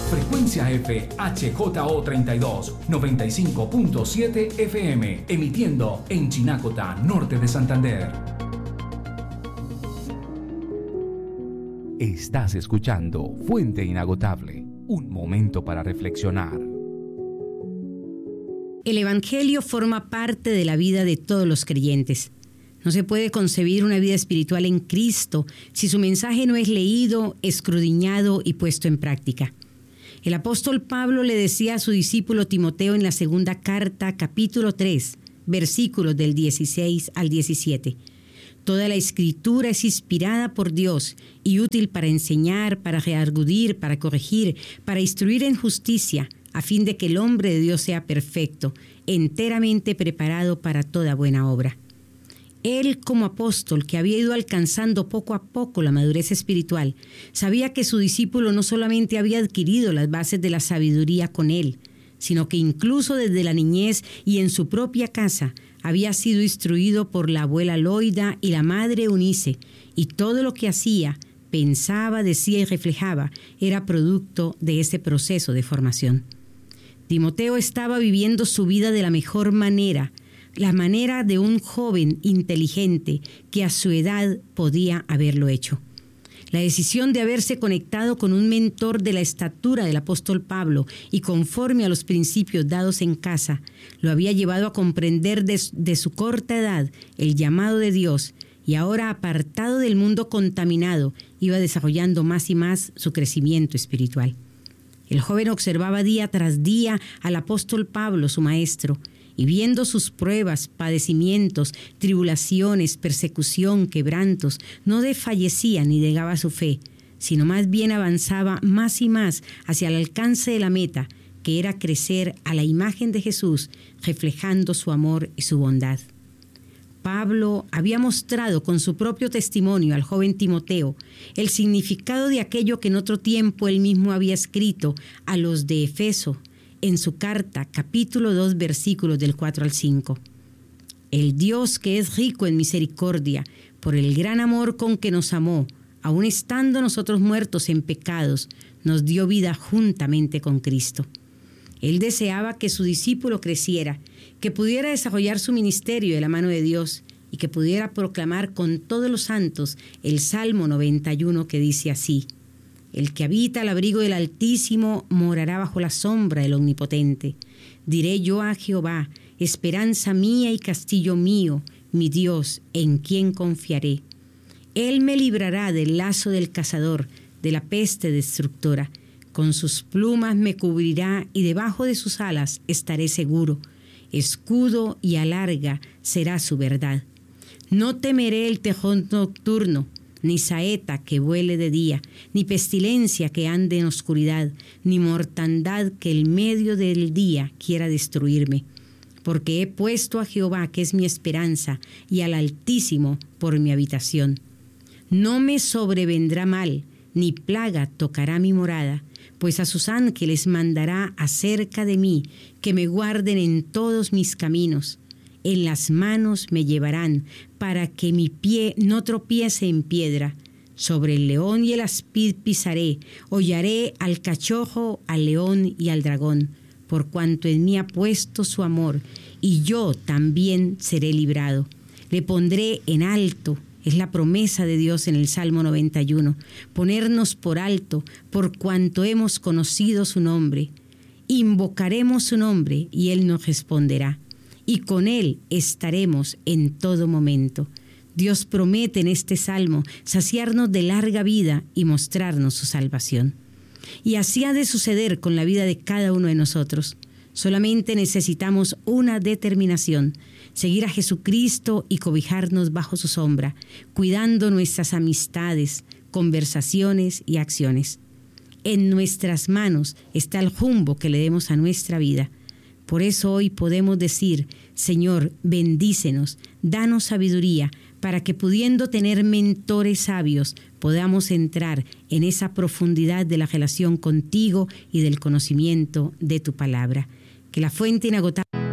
Frecuencia F HJO32 95.7 FM, emitiendo en Chinacota, norte de Santander. Estás escuchando Fuente Inagotable, un momento para reflexionar. El Evangelio forma parte de la vida de todos los creyentes. No se puede concebir una vida espiritual en Cristo si su mensaje no es leído, escudriñado y puesto en práctica. El apóstol Pablo le decía a su discípulo Timoteo en la segunda carta, capítulo 3, versículos del 16 al 17. Toda la Escritura es inspirada por Dios y útil para enseñar, para redarguir, para corregir, para instruir en justicia, a fin de que el hombre de Dios sea perfecto, enteramente preparado para toda buena obra. Él, como apóstol, que había ido alcanzando poco a poco la madurez espiritual, sabía que su discípulo no solamente había adquirido las bases de la sabiduría con él, sino que incluso desde la niñez y en su propia casa había sido instruido por la abuela Loida y la madre Eunice, y todo lo que hacía, pensaba, decía y reflejaba era producto de ese proceso de formación. Timoteo estaba viviendo su vida de la mejor manera, la manera de un joven inteligente que a su edad podía haberlo hecho. La decisión de haberse conectado con un mentor de la estatura del apóstol Pablo y conforme a los principios dados en casa, lo había llevado a comprender de su corta edad el llamado de Dios, y ahora, apartado del mundo contaminado, iba desarrollando más y más su crecimiento espiritual. El joven observaba día tras día al apóstol Pablo, su maestro, y viendo sus pruebas, padecimientos, tribulaciones, persecución, quebrantos, no desfallecía ni negaba su fe, sino más bien avanzaba más y más hacia el alcance de la meta, que era crecer a la imagen de Jesús, reflejando su amor y su bondad. Pablo había mostrado con su propio testimonio al joven Timoteo el significado de aquello que en otro tiempo él mismo había escrito a los de Efeso, en su carta, capítulo 2, versículos del 4 al 5. El Dios que es rico en misericordia, por el gran amor con que nos amó, aun estando nosotros muertos en pecados, nos dio vida juntamente con Cristo. Él deseaba que su discípulo creciera, que pudiera desarrollar su ministerio de la mano de Dios y que pudiera proclamar con todos los santos el Salmo 91 que dice así: El que habita al abrigo del Altísimo morará bajo la sombra del Omnipotente. Diré yo a Jehová, esperanza mía y castillo mío, mi Dios, en quien confiaré. Él me librará del lazo del cazador, de la peste destructora. Con sus plumas me cubrirá y debajo de sus alas estaré seguro. Escudo y alarga será su verdad. No temeré el tejón nocturno, ni saeta que vuele de día, ni pestilencia que ande en oscuridad, ni mortandad que en medio del día quiera destruirme. Porque he puesto a Jehová, que es mi esperanza, y al Altísimo por mi habitación. No me sobrevendrá mal, ni plaga tocará mi morada, pues a sus ángeles mandará acerca de mí, que me guarden en todos mis caminos. En las manos me llevarán, para que mi pie no tropiece en piedra. Sobre el león y el aspid pisaré, hollaré al cachorro, al león y al dragón, por cuanto en mí ha puesto su amor, y yo también seré librado. Le pondré en alto, es la promesa de Dios en el Salmo 91, ponernos por alto, por cuanto hemos conocido su nombre. Invocaremos su nombre, y Él nos responderá. Y con Él estaremos en todo momento. Dios promete en este salmo saciarnos de larga vida y mostrarnos su salvación. Y así ha de suceder con la vida de cada uno de nosotros. Solamente necesitamos una determinación: seguir a Jesucristo y cobijarnos bajo su sombra, cuidando nuestras amistades, conversaciones y acciones. En nuestras manos está el rumbo que le demos a nuestra vida. Por eso hoy podemos decir: Señor, bendícenos, danos sabiduría, para que pudiendo tener mentores sabios, podamos entrar en esa profundidad de la relación contigo y del conocimiento de tu palabra. Que la fuente inagotable